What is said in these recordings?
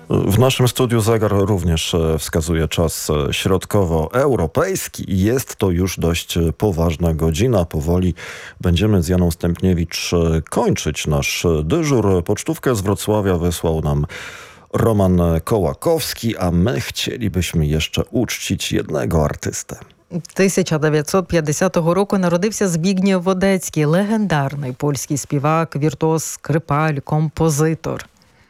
W naszym studiu zegar również wskazuje czas środkowoeuropejski i jest to już dość poważna godzina. Powoli będziemy z Janą Stępniewicz kończyć nasz dyżur. Pocztówkę z Wrocławia wysłał nam Roman Kołakowski, a my chcielibyśmy jeszcze uczcić jednego artystę. 1950 року народився Збігнєв Водецький, легендарний польський співак, віртуоз, скрипаль, композитор.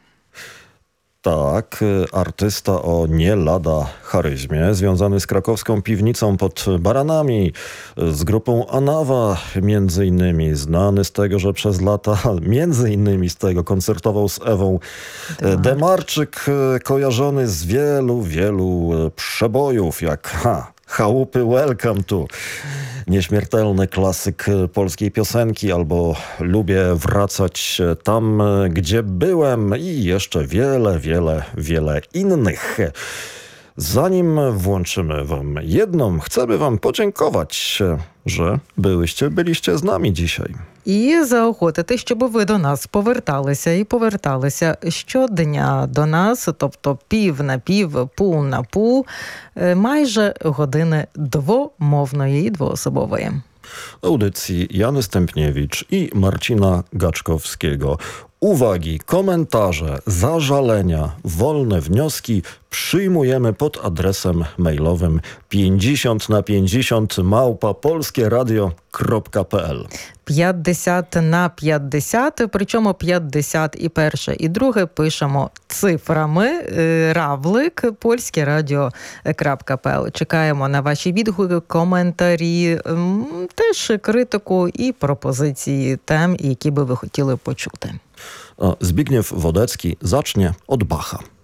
Tak, artysta o nie lada charyzmie, związany z krakowską piwnicą pod Baranami, z grupą Anawa między innymi, znany z tego, że przez lata między innymi z tego koncertował z Ewą Demarczyk, kojarzony z wielu przebojów, jak Chałupy Welcome to, nieśmiertelny klasyk polskiej piosenki, albo Lubię wracać tam, gdzie byłem i jeszcze wiele innych. Zanim włączymy wam jedną, chcemy wam podziękować, że byliście z nami dzisiaj. І заохотити, щоб ви до нас поверталися щодня до нас, тобто пів на пів, пул на пул, майже години двомовної і двоособової. Audycji Jany Stępniewicz i Marcina Gaczkowskiego. Uwagi, komentarze, zażalenia, wolne wnioski przyjmujemy pod adresem mailowym 50na50 50na50, причому 50 і перше, і друге пишемо цифрами, равлик, polskieradio.pl. Чекаємо на ваші відгуки, коментарі, теж критику і пропозиції тем, які би ви хотіли почути. Zbigniew Wodecki zacznie od Bacha.